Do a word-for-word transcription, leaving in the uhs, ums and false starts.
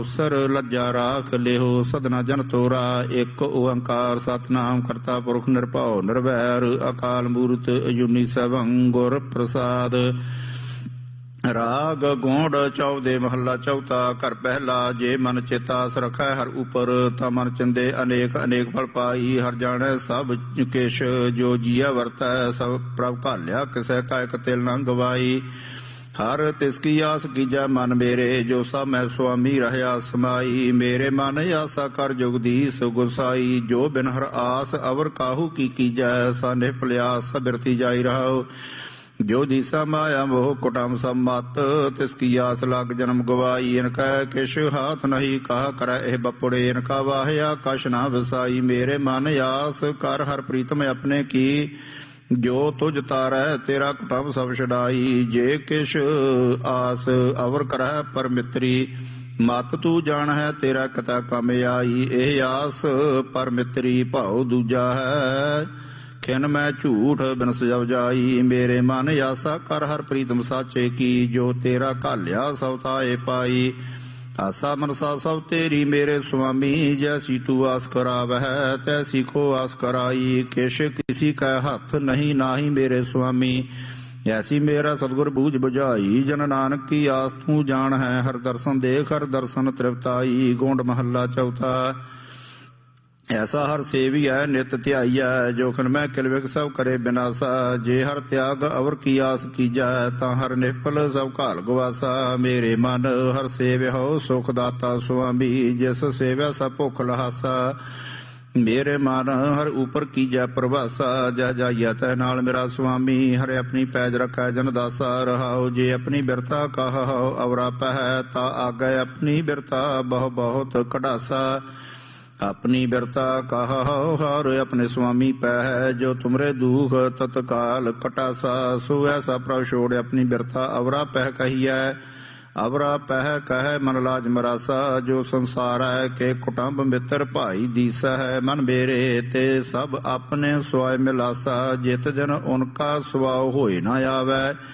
Sir ਲੱਜਾ ਰਾਖ ਲਿਓ ਸਦਨਾ ਜਨ ਤੋਰਾ। ਇੱਕ ਓੰਕਾਰ ਸਤਨਾਮ ਕਰਤਾ ਪੁਰਖ ਨਿਰਭਉ ਨਿਰਵੈਰ ਅਕਾਲ ਮੂਰਤ ਅਜੂਨੀ ਸੈਭੰ ਗੁਰ ਪ੍ਰਸਾਦ। ਰਾਗ ਗੋਂਡ ਚੌਦੇ ਮਹੱਲਾ ਚੌਥਾ। ਘਰ ਪਹਿਲਾ। ਜੇ ਮਨ ਚੇਤਾਸ ਰਖੈ ਹਰ ਉਪਰ ਤਾ ਮਨ ਚੰਦੇ ਅਨੇਕ ਅਨੇਕ ਫਲ ਪਾਈ। ਹਰ ਜਾਣੈ ਸਭ ਕਿਛ ਜੋ ਜੀਆ ਵਰਤੈ ਸਭ ਪ੍ਰਭ ਘਾਲਿਆ ਕਿਸੈ ਕਾ ਇਕ ਤਿਲ ਨ ਗਵਾਈ। ਹਰ ਤਿਸ ਕੀ ਆਸ ਕੀਜੈ ਮਨ ਮੇਰੇ ਜੋ ਸਭ ਮੈਂ ਸੁਆਮੀ ਰਹਿਆ ਸਮਾਈ। ਮੇਰੇ ਮਨ ਆਸਾ ਕਰ ਜੁਗਦੀਸ ਗੁਸਾਈ ਜੋ ਬਿਨ ਹਰ ਆਸ ਅਵਰ ਕਾਹੂ ਕੀ ਕੀਜੈ। ਸਾਨੇ ਭਲਿਆਸ ਬਿਰਤੀ ਜਾਈ ਰਹਾਉ ਜੋ ਦੀਸਾ ਮਾਇਆ ਮੋਹ ਕੁਟਮ ਸਭ ਮਤ। ਤਿਸ ਕੀ ਆਸ ਲਗ ਜਨਮ ਗਵਾਈ। ਇਨਕੈ ਕਿਛ ਹਾਥ ਨਹੀਂ ਕਾਹ ਕਰੈ ਇਹ ਬਪੜੇ। ਇਨਕਾ ਵਾਹਿਆ ਕਛ ਨਾ ਵਸਾਈ। ਮੇਰੇ ਮਨ ਆਸ ਕਰ ਹਰ ਪ੍ਰੀਤਮ ਆਪਣੇ ਕੀ ਜੋ ਤੁਝ ਤਾਰੈ ਤੇਰਾ ਕੁਟਮ ਸਭ ਛਡਾਈ। ਜੇ ਕਿਛ ਆਸ ਅਵਰ ਕਰੈ ਪਰ ਮਿੱਤਰੀ ਮਤ ਤੂੰ ਜਾਣ ਹੈ ਤੇਰਾ ਕਤਾ ਕੰਮ ਆਈ। ਇਹ ਆਸ ਪਰ ਮਿੱਤਰੀ ਭਾਉ ਦੂਜਾ ਹੈ ਖਿਨ ਮੈਂ ਝੂਠ ਬਿਨ ਸਜਵ ਜਾਈ। ਮੇਰੇ ਮਨ ਆਸਾ ਕਰ ਹਰ ਪ੍ਰੀਤਮ ਸਾਚੇ ਕੀ ਜੋ ਤੇਰਾ ਘਾਲਿਆ ਸਭ ਤਾਏ ਪਾਈ। ਆਸਾ ਮਨਸਾ ਸਭ ਤੇਰੀ ਮੇਰੇ ਸੁਆਮੀ ਜੈਸੀ ਤੂੰ ਆਸ ਕਰਾਵਹਿ ਤੈਸੀ ਕੋ ਆਸ ਕਰਾਈ। ਕਿਛ ਕਿਸੀ ਕੈ ਹੱਥ ਨਹੀਂ ਨਾਹੀ ਮੇਰੇ ਸੁਆਮੀ ਐਸੀ ਮੇਰਾ ਸਤਿਗੁਰ ਬੂਝ ਬੁਝਾਈ। ਜਨ ਨਾਨਕ ਕੀ ਆਸ ਤੂੰ ਜਾਣ ਹੈ ਹਰ ਦਰਸ਼ਨ ਦੇਖ ਹਰ ਦਰਸ਼ਨ ਤ੍ਰਿਪਤਾਈ। ਗੋਂਡ ਮਹੱਲਾ ਚੌਥਾ। ਐਸਾ ਹਰ ਸੇਵੀਐ ਨਿਤ ਧਿਆਈਐ ਜੋ ਖਿਨ ਮੈਂ ਕਿਲਵਿਕ ਸਭ ਕਰੇ ਬਿਨਾਸਾ। ਜੇ ਹਰ ਤਿਆਗ ਅਵਰ ਕੀ ਆਸ ਕੀਜੈ ਤਾਂ ਹਰ ਨਿਫਲ ਸਭ ਘਾਲ ਗਵਾਸਾ। ਮੇਰੇ ਮਨ ਹਰ ਸੇਵਿਓ ਸੁਖ ਦਾਤਾ ਸੁਆਮੀ ਜਿਸ ਸੇਵਿਆ ਸਭ ਭੁੱਖ ਲਹਾਸਾ। ਮੇਰੇ ਮਨ ਹਰ ਉਪਰ ਕੀਜੈ ਪ੍ਰਭਾਸਾ ਜਹ ਜਾਈਐ ਤੈ ਨਾਲ ਮੇਰਾ ਸੁਆਮੀ। ਹਰੇ ਆਪਣੀ ਪੈਜ ਰੱਖੈ ਜਨ ਦਾਸਾ ਰਹਾਉ। ਜੇ ਆਪਣੀ ਬਿਰਤਾ ਕਹਾਉ ਅਵਰਾ ਪਹਿ ਤਾ ਆਗੈ ਆਪਣੀ ਬਿਰਤਾ ਬਹੁ ਬਹੁਤ ਕਢਾਸਾ। ਆਪਣੀ ਬਿਰਤਾ ਕਹਾਉ ਹਰ ਆਪਣੇ ਸੁਆਮੀ ਪਹਿ ਜੋ ਤੁਮਰੇ ਦੁਖ ਤਤਕਾਲ ਕਟਾਸਾ। ਸੋ ਐਸਾ ਪ੍ਰਭ ਛੋੜ ਆਪਣੀ ਬਿਰਤਾ ਅਵਰਾ ਪਹਿ ਕਹੀਐ। ਅਵਰਾ ਪਹਿ ਕਹਿ ਮਨ ਲਾਜ ਮਰਾਸਾ। ਜੋ ਸੰਸਾਰੈ ਕੇ ਕੁਟੰਬ ਮਿੱਤਰ ਭਾਈ ਦੀਸਾ ਹੈ। ਮਨ ਮੇਰੇ ਤੇ ਸਭ ਆਪਣੇ ਸੁਆਇ ਮਿਲਾਸਾ। ਜਿਤ ਜਨ ਉਨਕਾ ਸੁਆਉ ਹੋਏ ਨਾ ਆਵੈ